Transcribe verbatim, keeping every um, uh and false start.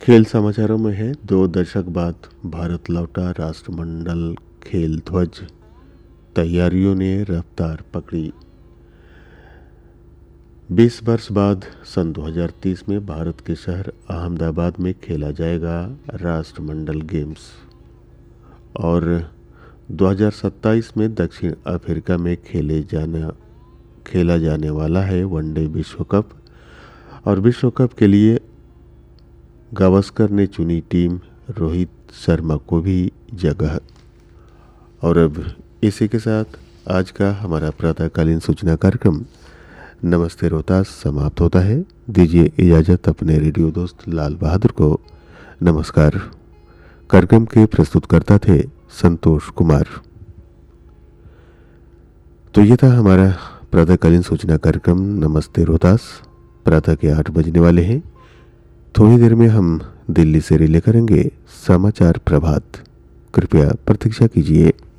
खेल समाचारों में है, दो दशक बाद भारत लौटा राष्ट्रमंडल खेल ध्वज, तैयारियों ने रफ्तार पकड़ी। बीस वर्ष बाद सन दो हज़ार तीस में भारत के शहर अहमदाबाद में खेला जाएगा राष्ट्रमंडल गेम्स और दो हज़ार सत्ताईस में दक्षिण अफ्रीका में खेले जाना खेला जाने वाला है वनडे विश्व कप। और विश्व कप के लिए गावस्कर ने चुनी टीम रोहित शर्मा को भी जगह। और अब इसी के साथ आज का हमारा प्रातःकालीन सूचना कार्यक्रम नमस्ते रोहतास समाप्त होता है। दीजिए इजाज़त अपने रेडियो दोस्त लाल बहादुर को। नमस्कार। कार्यक्रम के प्रस्तुतकर्ता थे संतोष कुमार। तो ये था हमारा प्रातःकालीन सूचना कार्यक्रम नमस्ते रोहतास। प्रातः के आठ बजने वाले हैं। थोड़ी देर में हम दिल्ली से रिले करेंगे समाचार प्रभात। कृपया प्रतीक्षा कीजिए।